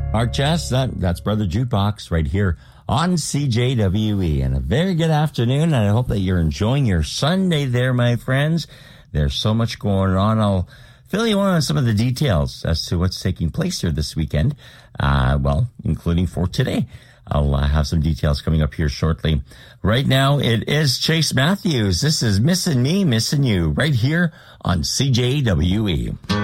Mark Chestnut, that's Brother Jukebox right here on CJWE. And a very good afternoon, and I hope that you're enjoying your Sunday there, my friends. There's so much going on. I'll fill you in on some of the details as to what's taking place here this weekend, including for today. I'll have some details coming up here shortly. Right now, it is Chase Matthews. This is Missing Me, Missing You, right here on CJWE.